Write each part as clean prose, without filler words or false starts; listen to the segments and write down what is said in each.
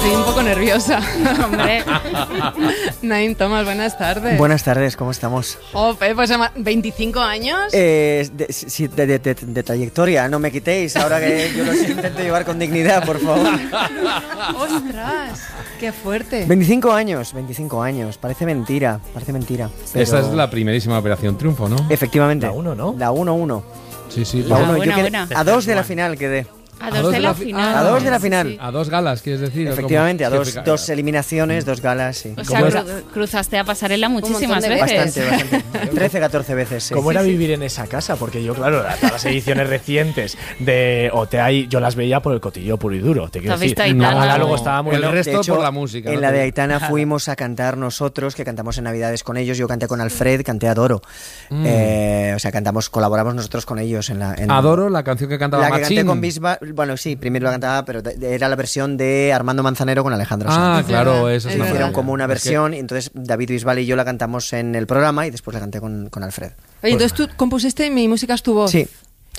Estoy un poco nerviosa. Hombre. Naim Thomas, buenas tardes. Buenas tardes, ¿cómo estamos? Pues 25 años. De trayectoria, no me quitéis, ahora que yo los intento llevar con dignidad, por favor. ¡Ostras! ¡Qué fuerte! 25 años, parece mentira. Pero... Esta es la primerísima Operación Triunfo, ¿no? Efectivamente. La 1, ¿no? La 1-1. Sí. La 1, buena, yo quedé buena. a 2 de la final quedé. A dos de la final. A 2 de la final. A 2 galas, ¿quieres decir? Efectivamente, a ¿Cómo? dos eliminaciones, 2 galas, sí. O sea, cruzaste a pasarela muchísimas montón de veces. Bastante. 13, 14 veces, sí. ¿Cómo era vivir en esa casa? Porque yo, claro, todas las ediciones recientes de OTI, yo las veía por el cotillo puro y duro. Te quiero ¿Has visto decir. Aitana? Ojalá luego estaba muy El bien. resto De hecho, por la música. En ¿no? la de Aitana fuimos a cantar nosotros, que cantamos en Navidades con ellos. Yo canté con Alfred, canté Adoro. O sea, colaboramos nosotros con ellos en Adoro, la canción que cantaba la que Machín. canté con Bisbal. Bueno, sí, primero la cantaba, pero era la versión de Armando Manzanero con Alejandro Sanz. Claro, eso es una Hicieron maravilla. como una Es que- versión, y entonces David Bisbal y yo la cantamos en el programa y después la canté con Alfred. Oye, entonces tú compusiste Mi música es tu voz. Sí.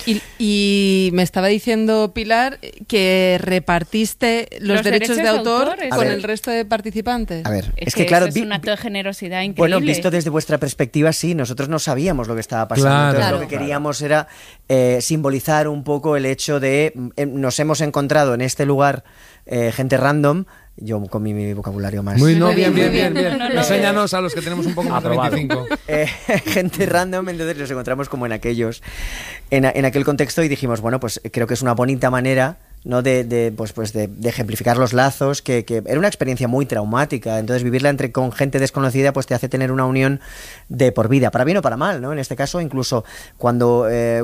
Y me estaba diciendo Pilar que repartiste los derechos de autor es- con A ver. el resto de participantes. A ver, Es que claro, eso es un acto de generosidad increíble. bueno, visto desde vuestra perspectiva, sí, nosotros no sabíamos lo que estaba pasando. Claro. Entonces, Claro. lo que queríamos era simbolizar un poco el hecho de nos hemos encontrado en este lugar gente random. Yo con mi vocabulario más. Muy Muy bien. bien. Enséñanos a los que tenemos un poco más de Aprobado. 25. Gente random, entonces nos encontramos como en aquel contexto y dijimos, bueno, pues creo que es una bonita manera, ¿no? de ejemplificar los lazos, que era una experiencia muy traumática, entonces vivirla con gente desconocida pues te hace tener una unión de por vida, para bien o para mal, ¿no? En este caso, incluso cuando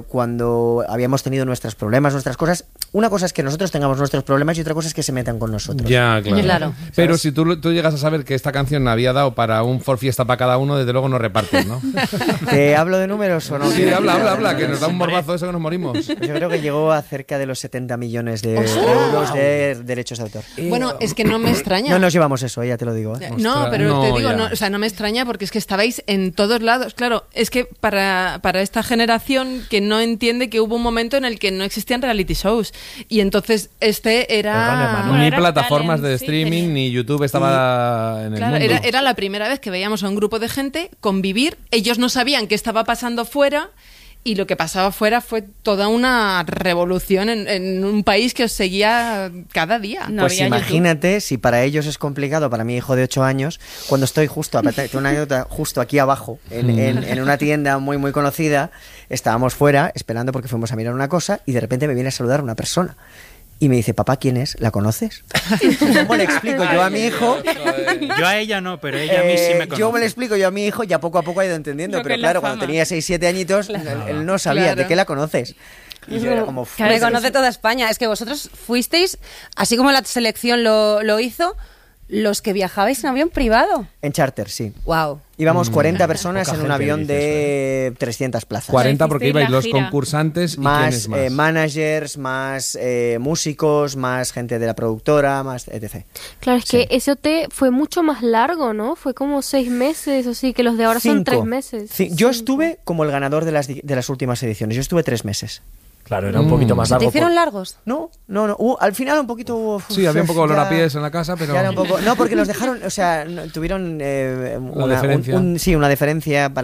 habíamos tenido nuestros problemas, nuestras cosas, una cosa es que nosotros tengamos nuestros problemas y otra cosa es que se metan con nosotros. Ya, claro. Claro. Pero si tú llegas a saber que esta canción había dado para un For Fiesta para cada uno, desde luego no repartes, ¿no? ¿Te hablo de números o no? Sí, habla, que nos da un morbazo eso que nos morimos. Yo creo que llegó a cerca de los 70 millones de euros de derechos de autor. Bueno, es que no me extraña. No nos llevamos eso, ya te lo digo. No, Ostras, pero no, te digo, ya. no, o sea, no me extraña porque es que estabais en todos lados. Claro, es que para esta generación que no entiende que hubo un momento en el que no existían reality shows y entonces este El Gran era... Hermano. Bueno, Ni era plataformas talent, de sí, streaming, tenía- ni YouTube estaba en el Claro, mundo. era la primera vez que veíamos a un grupo de gente convivir. Ellos no sabían qué estaba pasando fuera y lo que pasaba fuera fue toda una revolución en un país que os seguía cada día. No Pues había YouTube. imagínate si para ellos es complicado, para mi hijo de 8 años, cuando estoy tengo una anécdota justo aquí abajo, en una tienda muy muy conocida, estábamos fuera esperando porque fuimos a mirar una cosa y de repente me viene a saludar una persona. Y me dice, papá, ¿quién es? ¿La conoces? ¿Cómo le explico yo a mi hijo? Yo a ella no, pero ella a mí sí me conoce. Yo me lo explico yo a mi hijo y a poco ha ido entendiendo, Lo pero que es la claro, cuando fama. tenía 6, 7 añitos, él no sabía. Claro. ¿De qué la conoces? Y yo era como... Claro, Me conoce toda España. Es que vosotros fuisteis, así como la selección lo hizo, los que viajabais en avión privado. En charter, sí. Wow. Íbamos 40 personas Poca en un gente avión dice de 300 plazas. 40 porque hicisteis ibais la los gira. concursantes y Más, quiénes más. managers, más músicos, más gente de la productora, más etc. Claro, es que ese OT fue mucho más largo, ¿no? Fue como 6 meses, o sí, que los de ahora son 3 meses. Yo estuve como el ganador de las últimas ediciones. Yo estuve 3 meses. Claro, era un poquito más ¿Se te largo. hicieron largos? No. Al final un poquito... Sí, había un poco de olor ya- a pies en la casa, pero... ya era un poco, no, porque nos dejaron, o sea, tuvieron La deferencia. una deferencia para